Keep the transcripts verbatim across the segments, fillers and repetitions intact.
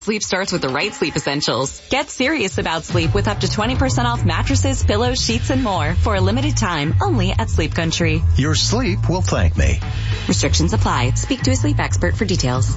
Sleep starts with the right sleep essentials. Get serious about sleep with up to twenty percent off mattresses, pillows, sheets, and more for a limited time only at Sleep Country. Your sleep will thank me. Restrictions apply. Speak to a sleep expert for details.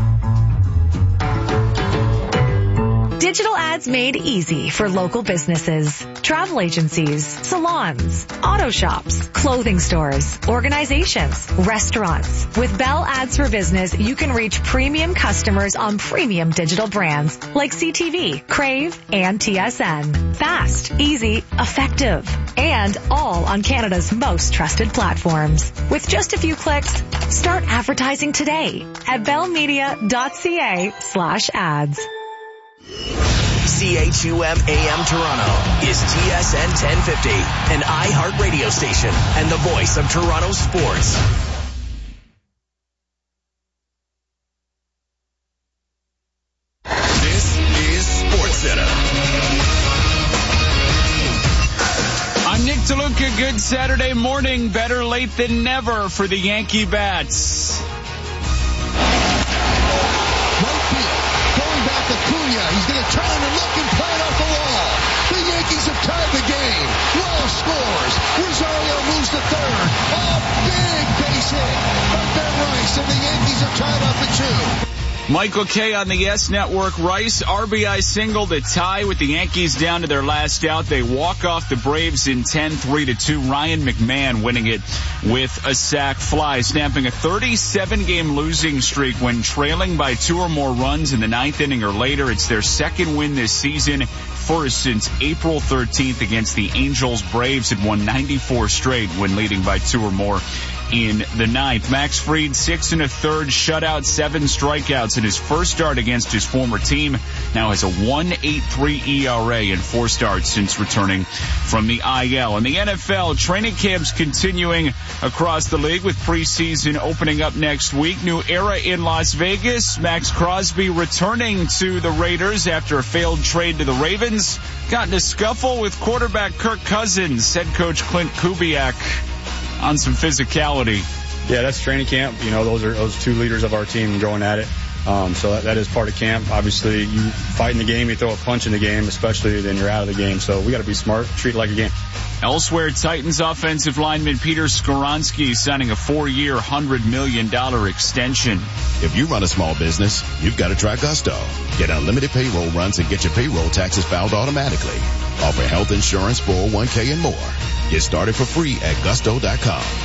Digital ads made easy for local businesses, travel agencies, salons, auto shops, clothing stores, organizations, restaurants. With Bell Ads for Business, you can reach premium customers on premium digital brands like C T V, Crave, and T S N. Fast, easy, effective, and all on Canada's most trusted platforms. With just a few clicks, start advertising today at bellmedia.ca slash ads. C H U M A M Toronto is T S N ten fifty, an iHeart radio station and the voice of Toronto sports. This is SportsCenter. I'm Nick DeLuca. Good Saturday morning. Better late than never for the Yankee Bats. Acuna, he's going to turn and look and play it off the wall. The Yankees have tied the game. Wall scores. Rosario moves to third. A big base hit by Ben Rice, and the Yankees are tied up at two. Michael Kay on the Yes Network. Rice, R B I single to tie with the Yankees down to their last out. They walk off the Braves in ten three to two. Ryan McMahon winning it with a sac fly, snapping a thirty-seven game losing streak when trailing by two or more runs in the ninth inning or later. It's their second win this season, first since April thirteenth against the Angels. Braves had won ninety-four straight when leading by two or more in the ninth. Max Fried, six and a third shutout, seven strikeouts in his first start against his former team. Now has a one point eight three E R A in four starts since returning from the I L. In the N F L, training camps continuing across the league with preseason opening up next week. New era in Las Vegas. Max Crosby returning to the Raiders after a failed trade to the Ravens. Got in a scuffle with quarterback Kirk Cousins. Head coach Clint Kubiak on some physicality. Yeah, that's training camp. You know, those are those two leaders of our team going at it. Um, so that, that is part of camp. Obviously, you fight in the game, you throw a punch in the game, especially then you're out of the game. So we got to be smart, treat it like a game. Elsewhere, Titans offensive lineman Peter Skoronski signing a four-year, one hundred million dollars extension. If you run a small business, you've got to try Gusto. Get unlimited payroll runs and get your payroll taxes filed automatically. Offer health insurance, four oh one k, and more. Get started for free at gusto dot com.